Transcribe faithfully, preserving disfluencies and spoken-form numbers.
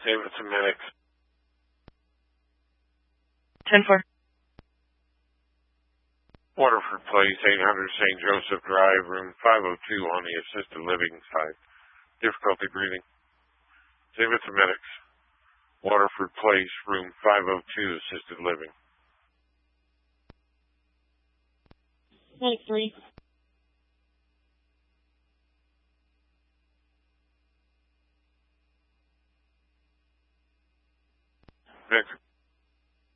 Save it to medics. ten four. Waterford Place, eight hundred Saint Joseph Drive, room five oh two on the assisted living side. Difficulty breathing. Save it to medics. Waterford Place, room five oh two, assisted living. Medic three. Medic